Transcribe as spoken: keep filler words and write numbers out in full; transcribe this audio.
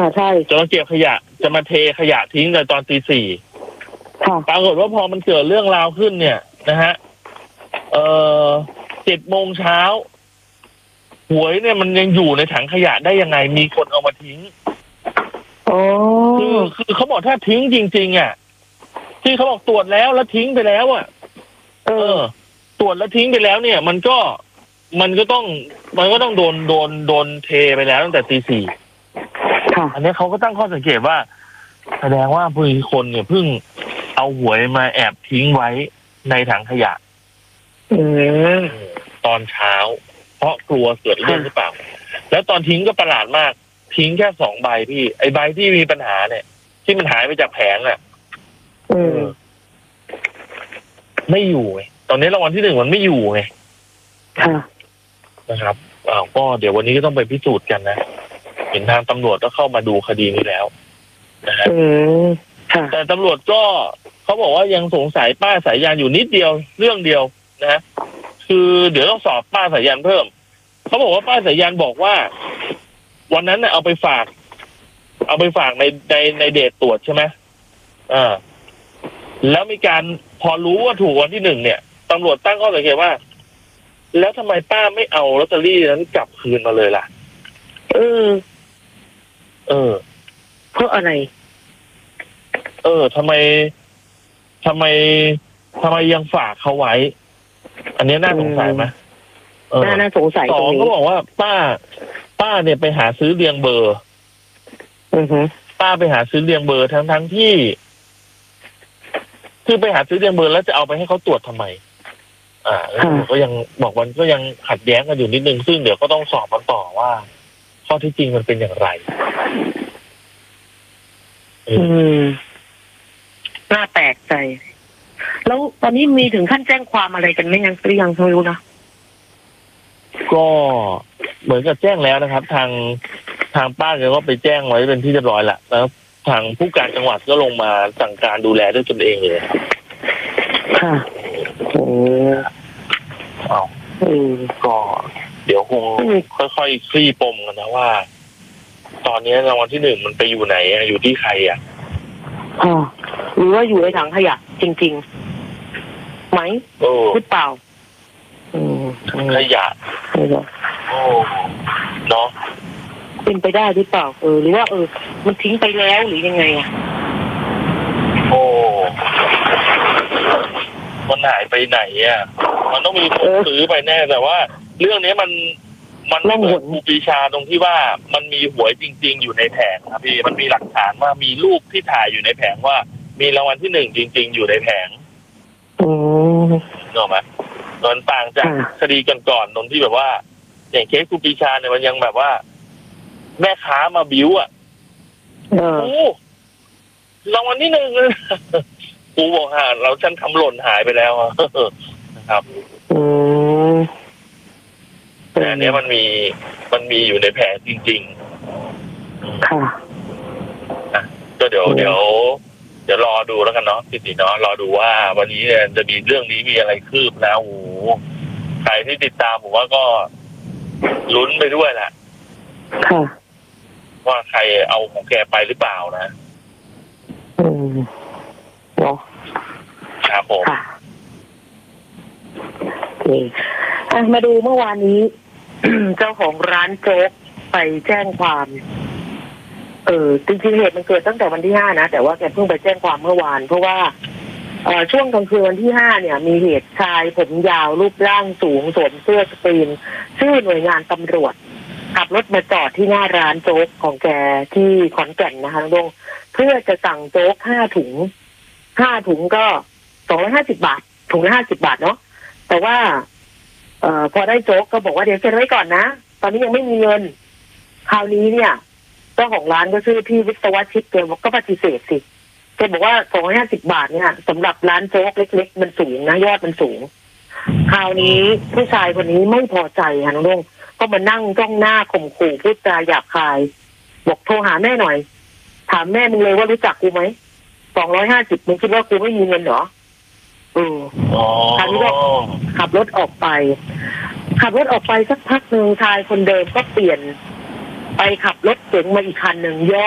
ใช่จะมาเก็บขยะจะมาเทขยะทิ้งในตอนตีสี่ค่ะปรากฏว่าพอมันเกิดเรื่องราวขึ้นเนี่ยนะฮะเอ่อเจ็ดโมงเช้าหวยเนี่ยมันยังอยู่ในถังขยะได้ยังไงมีคนเอามาทิ้งอ๋อคือคือเขาบอกถ้าทิ้งจริงๆอ่ะที่เขาบอกตรวจแล้วแล้วทิ้งไปแล้วอ่ะเออตรวจแล้วทิ้งไปแล้วเนี่ยมันก็มันก็ต้องมันก็ต้องโดนโดนโดนเทไปแล้วตั้งแต่ตีสี่อันนี้เขาก็ตั้งข้อสังเกตว่าแสดงว่าผู้คนเนี่ยเพิ่งเอาหวยมาแอบทิ้งไว้ในถังขยะตอนเช้าเพราะกลัวเกิดเรื่องหรือเปล่าแล้วตอนทิ้งก็ประหลาดมากทิ้งแค่สองใบพี่ไอใบที่มีปัญหาเนี่ยที่มันหายไปจากแผงอ่ะไม่อยู่ไงตอนนี้รางวัลที่หนึ่งมันไม่อยู่ไงนะครับอ้าวก็เดี๋ยววันนี้ก็ต้องไปพิสูจน์กันนะเห็นทางตำรวจก็เข้ามาดูคดีนี้แล้วนะฮะแต่ตำรวจก็เขาบอกว่ายังสงสัยป้าสายยานอยู่นิดเดียวเรื่องเดียวนะคือเดี๋ยวต้องสอบป้าสายยานเพิ่มเขาบอกว่าป้าสายยานบอกว่าวันนั้นเนี่ยเอาไปฝากเอาไปฝากในในในเดทตรวจใช่ไหมอ่าแล้วมีการพอรู้ว่าถูกวันที่หนึ่งเนี่ยตำรวจตั้งข้อสังเกตว่าแล้วทำไมป้าไม่เอาลอตเตอรี่นั้นกลับคืนมาเลยล่ะเออเออเพราะอะไรเออทำไมทำไมทำไมยังฝากเขาไว้อันนี้น่าสงสัยไหมน่าน่าสงสัยสองเขาบอกว่าป้าป้าเนี่ยไปหาซื้อเรียงเบอร์อือฮึป้าไปหาซื้อเรียงเบอร์ทั้งทั้งที่คือไปหาซื้อเรียงเบอร์แล้วจะเอาไปให้เขาตรวจทำไมอ่าแล้วก็ยังบอกมันก็ยังขัดแย้งกันอยู่นิดนึงซึ่งเดี๋ยวก็ต้องสอบกันต่อว่าข้อที่จริงมันเป็นอย่างไรอืมน่าแปลกใจแล้วตอนนี้มีถึงขั้นแจ้งความอะไรกันไหมยังหรือยังไม่รู้นะก็เหมือนกับแจ้งแล้วนะครับทางทางป้าแกก็ไปแจ้งไว้เป็นที่เรียบร้อยละแล้วทางผู้การจังหวัดก็ลงมาสั่งการดูแลด้วยตนเองเลยค่ะโอ้เอาก็เดี๋ยวคงค่อยๆคลี่ปมกันนะว่าตอนนี้รางวัลที่หนึ่งมันไปอยู่ไหนอยู่ที่ใครอ่ะอ๋อหรือว่าอยู่ในถังขยะจริงๆไหมหรือเปล่าอืมขยะโอ้เนาะเป็นไปได้หรือเปล่าเออหรือว่าเออมันทิ้งไปแล้วหรือยังไงอ่ะโอ้มันหายไปไหนอ่ะมันต้องมีคนซื้อไปแน่แต่ว่าเรื่องนี้มันมันไม่เหมือนครูปรีชาตรงที่ว่ามันมีหวยจริงๆอยู่ในแผงครับพี่มันมีหลักฐานว่ามีรูปที่ถ่ายอยู่ในแผงว่ามีรางวัลที่หนึ่งจริงๆอยู่ในแผงอืมเนอะไหมมันต่างจากคดีก่อนๆตรงที่แบบว่าอย่างเคสครูปรีชาเนี่ยมันยังแบบว่าแม่ค้ามาบิ้วอ่ะโอ้รางวัลที่หนึ่งเลยกูบอกหาเราฉันทำหล่นหายไปแล้วนะครับอืมแต่อันนี้มันมีมันมีอยู่ในแผงจริงๆค่ะนะก็เดี๋ยวเดี๋ยวเดี๋ยวรอดูแล้วกันเนาะพี่ติเนาะรอดูว่าวันนี้เนี่ยจะมีเรื่องนี้มีอะไรคืบแล้วโอ้ใครที่ติดตามผมว่าก็ลุ้นไปด้วยแหละค่ะว่าใครเอาของแกไปหรือเปล่านะอืมเนาะครับผมอ่ะมาดูเมื่อวานนี้ เจ้าของร้านโจ๊กไปแจ้งความเออจริงๆเหตุมันเกิดตั้งแต่วันที่ห้านะแต่ว่าแกเพิ่งไปแจ้งความเมื่อวานเพราะว่าเอ่อช่วงกลางคืนวันที่ห้าเนี่ยมีเหตุชายผมยาวรูปร่างสูงสวมเสื้อสกรีนชื่อหน่วยงานตำรวจขับรถมาจอดที่หน้าร้านโจ๊กของแกที่ขอนแก่นนะคะลุงเพื่อจะสั่งโจ๊กห้าถุงห้าถุงก็สองร้อยห้าสิบบาทถุงละห้าสิบบาทเนาะแต่ว่าเอ่อพอได้โจ๊กก็บอกว่าเดี๋ยวเซ็นไว้ก่อนนะตอนนี้ยังไม่มีเงินคราวนี้เนี่ยเจ้าของร้านก็ชื่อพี่วิศวชิตแกก็ปฏิเสธสิแกบอกว่าสองร้อยห้าสิบบาทเนี่ยสำหรับร้านโจ๊กเล็กๆมันสูงนะยอดมันสูงคราวนี้ผู้ชายคนนี้ไม่พอใจค่ะน้องลุงก็มานั่งจ้องหน้าข่มขู่พูดจาหยาบคายบอกโทรหาแม่หน่อยถามแม่มึงเลยว่ารู้จักกูไหมสองร้อยห้าสิบมึงคิดว่ากูไม่มีเงินเหรออือคราวนี้ก็ขับรถออกไปขับรถออกไปสักพักหนึ่งชายคนเดิมก็เปลี่ยนไปขับรถเก๋งมาอีกคันหนึ่งย้อน